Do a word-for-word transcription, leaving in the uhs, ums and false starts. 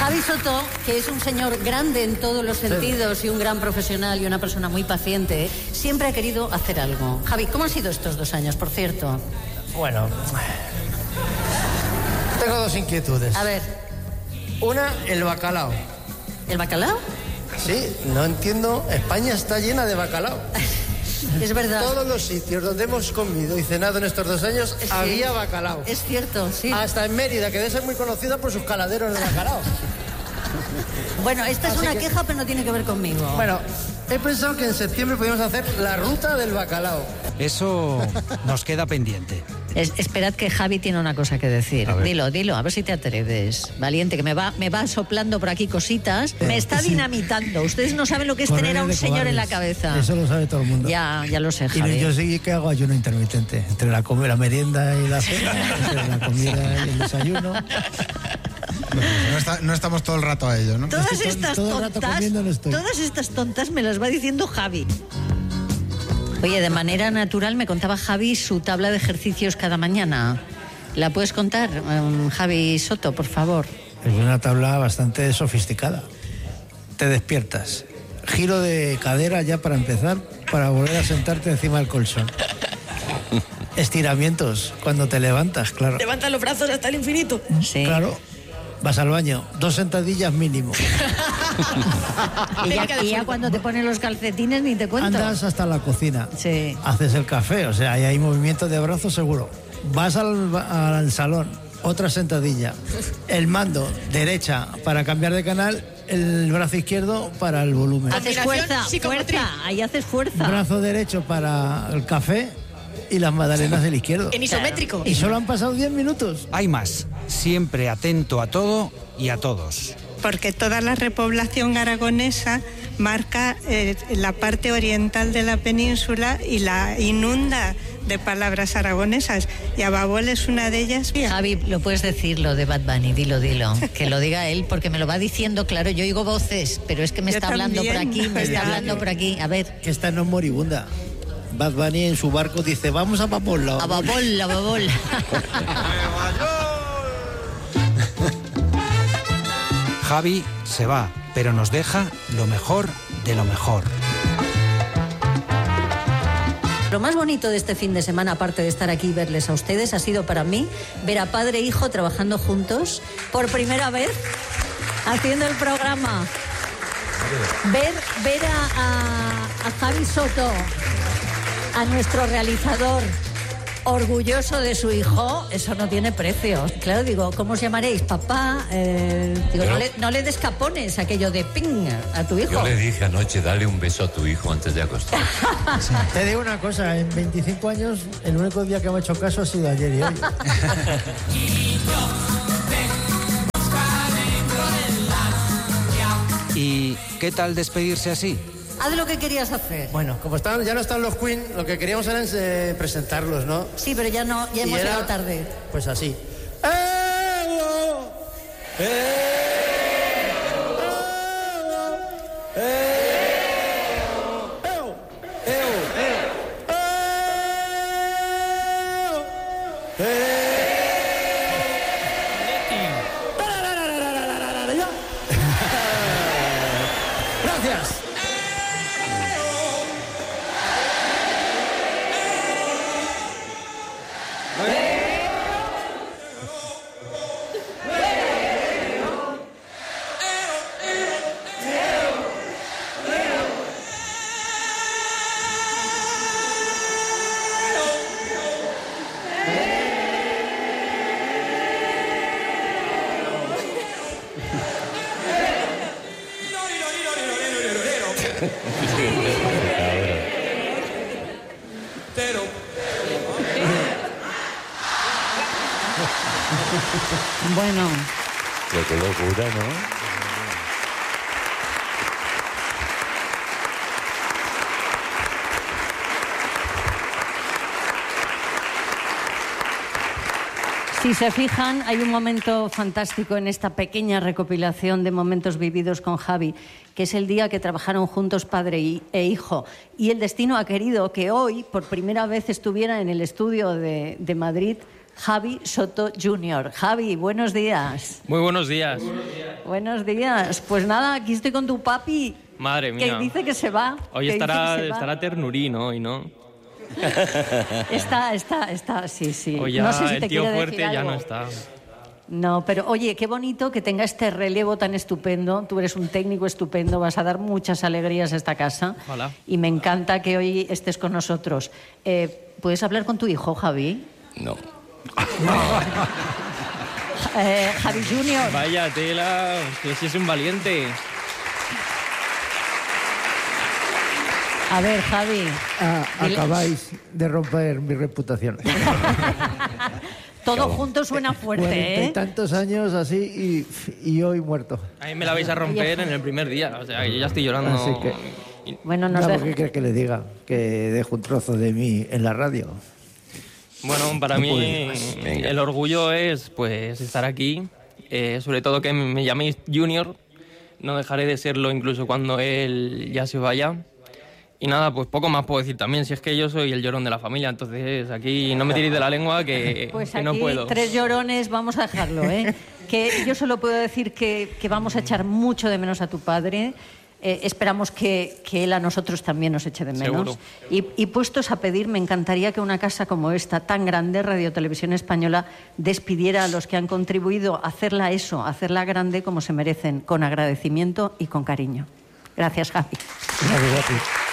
Javi Soto, que es un señor grande en todos los sentidos y un gran profesional y una persona muy paciente, siempre ha querido hacer algo. Javi, ¿cómo han sido estos dos años, por cierto? Bueno, tengo dos inquietudes. A ver. Una, el bacalao. ¿El bacalao? Sí, no entiendo. España está llena de bacalao. Es verdad. Todos los sitios donde hemos comido y cenado en estos dos años sí, había bacalao. Es cierto, sí. Hasta en Mérida, que debe ser muy conocida por sus caladeros de bacalao. Bueno, esta es Así una que... queja, pero no tiene que ver conmigo. Bueno, he pensado que en septiembre podemos hacer la ruta del bacalao. Eso nos queda pendiente. Es, esperad que Javi tiene una cosa que decir. Dilo, dilo, a ver si te atreves. Valiente, que me va, me va soplando por aquí cositas. Eh, me está sí. dinamitando. Ustedes no saben lo que es Correr tener a un señor cobardes. En la cabeza. Eso lo sabe todo el mundo. Ya, ya lo sé, Javi. Y yo sí que hago ayuno intermitente. Entre la, com- la merienda y la cena, entre la comida y el desayuno. No, está, no estamos todo el rato a ello, ¿no? Todas estas todo tontas, no todas estas tontas me las va diciendo Javi. Oye, de manera natural me contaba Javi su tabla de ejercicios cada mañana. ¿La puedes contar, um, Javi Soto, por favor? Es una tabla bastante sofisticada. Te despiertas. Giro de cadera ya para empezar, para volver a sentarte encima del colchón. Estiramientos cuando te levantas, claro. Levanta los brazos hasta el infinito. Sí. Claro. Vas al baño, dos sentadillas mínimo. y, ya, y ya cuando te ponen los calcetines ni te cuento. Andas hasta la cocina. Sí. Haces el café, o sea, ahí hay movimiento de brazos seguro. Vas al, al salón, otra sentadilla. El mando, derecha para cambiar de canal, el brazo izquierdo para el volumen. Haces fuerza, fuerza, ahí haces fuerza. Brazo derecho para el café y las magdalenas del izquierdo. En isométrico. Y solo han pasado diez minutos. Hay más. Siempre atento a todo y a todos. Porque toda la repoblación aragonesa marca eh, la parte oriental de la península y la inunda de palabras aragonesas. Y Ababol es una de ellas. Javi, lo puedes decir lo de Bad Bunny, dilo, dilo. Que lo diga él, porque me lo va diciendo, claro, yo oigo voces, pero es que me yo está también, hablando por aquí, me está ya. hablando por aquí. A ver. Que esta no es moribunda. Bad Bunny en su barco dice, vamos a Babol. A Babol, a Babol. Javi se va, pero nos deja lo mejor de lo mejor. Lo más bonito de este fin de semana, aparte de estar aquí y verles a ustedes, ha sido para mí ver a padre e hijo trabajando juntos por primera vez, haciendo el programa. Ver, ver a, a, a Javi Soto, a nuestro realizador, orgulloso de su hijo, eso no tiene precio. Claro, digo, ¿cómo os llamaréis? Papá, eh, digo, no le, no le des capones aquello de ping a tu hijo. Yo le dije anoche, dale un beso a tu hijo antes de acostarse. Sí. Te digo una cosa, en veinticinco años, el único día que me ha hecho caso ha sido ayer y hoy. ¿Y qué tal despedirse así? Haz lo que querías hacer. Bueno, como están, ya no están los Queen, lo que queríamos era eh, presentarlos, ¿no? Sí, pero ya no, ya Y hemos era, llegado tarde. Pues así. ¡Ewo! Gracias. Bueno. Qué locura, ¿no? Si se fijan, hay un momento fantástico en esta pequeña recopilación de momentos vividos con Javi, que es el día que trabajaron juntos padre e hijo. Y el destino ha querido que hoy, por primera vez, estuviera en el estudio de, de Madrid Javi Soto junior Javi, buenos días. Muy buenos días. Buenos días. Pues nada, aquí estoy con tu papi. Madre mía. Que dice que se va. Hoy estará, estará ternurín hoy, ¿no? Está, está, está, sí, sí. Hoy ya no sé si el te tío quiere fuerte decir ya algo. no está. No, pero oye, qué bonito que tenga este relevo tan estupendo. Tú eres un técnico estupendo, vas a dar muchas alegrías a esta casa. Ojalá. Y me encanta que hoy estés con nosotros. Eh, ¿Puedes hablar con tu hijo, Javi? No. eh, Javi junior Vaya tela, que si es un valiente. A ver, Javi. Ah, Dile- acabáis de romper mi reputación. Todo junto suena fuerte, Cuarenta y ¿eh? tantos años así y, y hoy muerto. A mí me la vais a romper en el primer día. O sea, yo ya estoy llorando. Así que... Bueno, nos No, deja- ¿qué quiere que le diga? Que dejo un trozo de mí en la radio. Bueno, para No mí puedo más. Venga. el orgullo es pues estar aquí. Eh, sobre todo que me llaméis Junior. No dejaré de serlo incluso cuando él ya se vaya. Y nada, pues poco más puedo decir también. Si es que yo soy el llorón de la familia, entonces aquí no me tiréis de la lengua que, Pues que aquí no puedo. tres llorones, vamos a dejarlo, ¿eh? Que yo solo puedo decir que, que vamos a echar mucho de menos a tu padre. Eh, esperamos que, que él a nosotros también nos eche de menos. Seguro. Y, y puestos a pedir, me encantaría que una casa como esta, tan grande, Radio Televisión Española, despidiera a los que han contribuido a hacerla eso, a hacerla grande como se merecen, con agradecimiento y con cariño. Gracias, Javi. Gracias a ti.